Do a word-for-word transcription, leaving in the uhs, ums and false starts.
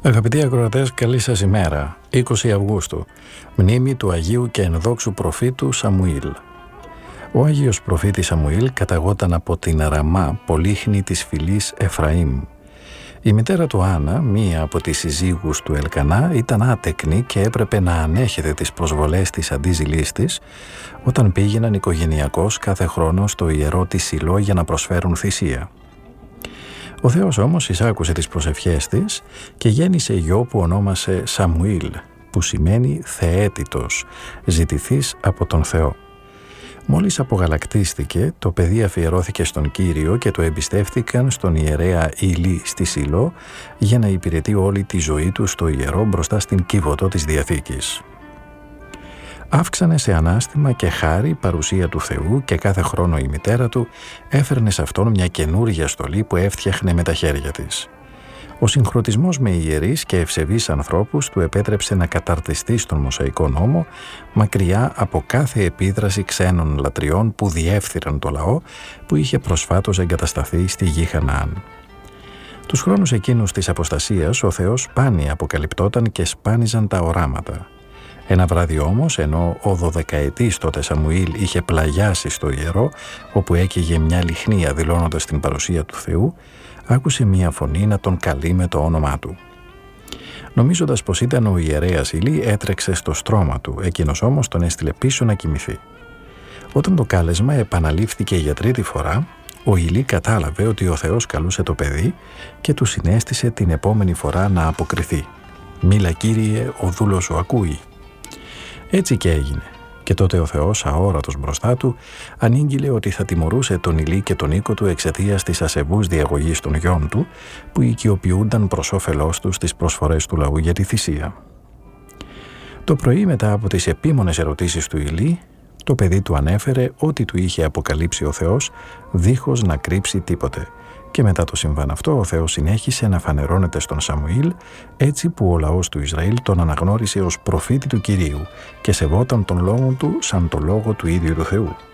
Αγαπητοί ακροατές, καλή σας ημέρα. είκοσι Αυγούστου, μνήμη του Αγίου και ενδόξου προφήτου Σαμουήλ. Ο Άγιος προφήτης Σαμουήλ καταγόταν από την Ραμά, πολύχνη της φυλής Εφραήμ. Η μητέρα του Άννα, μία από τις συζύγους του Ελκανά, ήταν άτεκνη και έπρεπε να ανέχεται τις προσβολές της αντίζηλής της όταν πήγαιναν οικογενειακώς κάθε χρόνο στο ιερό της Σιλό για να προσφέρουν θυσία. Ο Θεός όμως εισάκουσε τις προσευχές της και γέννησε γιο που ονόμασε Σαμουήλ, που σημαίνει θεέτητος, ζητηθής από τον Θεό. Μόλις απογαλακτίστηκε, το παιδί αφιερώθηκε στον Κύριο και το εμπιστεύτηκαν στον ιερέα Ηλί στη Σιλό για να υπηρετεί όλη τη ζωή του στο ιερό μπροστά στην κύβωτο της Διαθήκης. Αύξανε σε ανάστημα και χάρη παρουσία του Θεού και κάθε χρόνο η μητέρα του έφερνε σε αυτόν μια καινούργια στολή που έφτιαχνε με τα χέρια της. Ο συγχρονισμός με ιερείς και ευσεβείς ανθρώπους του επέτρεψε να καταρτιστεί στον Μωσαϊκό νόμο μακριά από κάθε επίδραση ξένων λατριών που διέφθυραν το λαό που είχε προσφάτως εγκατασταθεί στη γη Χαναάν. Τους χρόνους εκείνους της αποστασίας ο Θεός σπάνια αποκαλυπτόταν και σπάνιζαν τα οράματα. Ένα βράδυ όμως, ενώ ο δωδεκαετής τότε Σαμουήλ είχε πλαγιάσει στο ιερό, όπου έκαιγε μια λιχνία δηλώνοντας την παρουσία του Θεού, άκουσε μια φωνή να τον καλεί με το όνομά του. Νομίζοντας πως ήταν ο ιερέας Ηλί, έτρεξε στο στρώμα του, εκείνος όμως τον έστειλε πίσω να κοιμηθεί. Όταν το κάλεσμα επαναλήφθηκε για τρίτη φορά, ο Ηλί κατάλαβε ότι ο Θεός καλούσε το παιδί και του συνέστησε την επόμενη φορά να αποκριθεί. «Μίλα, Κύριε, ο δούλος σου ακούει». Έτσι και έγινε. Και τότε ο Θεός, αόρατος μπροστά του, ανήγγειλε ότι θα τιμωρούσε τον Ηλί και τον οίκο του εξαιτίας της ασεβούς διαγωγής των γιών του, που οικειοποιούνταν προς όφελός τους τις προσφορές του λαού για τη θυσία. Το πρωί, μετά από τις επίμονες ερωτήσεις του Ηλί, το παιδί του ανέφερε ό,τι του είχε αποκαλύψει ο Θεός, δίχως να κρύψει τίποτε. Και μετά το συμβάν αυτό, ο Θεός συνέχισε να φανερώνεται στον Σαμουήλ, έτσι που ο λαός του Ισραήλ τον αναγνώρισε ως προφήτη του Κυρίου και σεβόταν τον λόγο του σαν το λόγο του ίδιου του Θεού.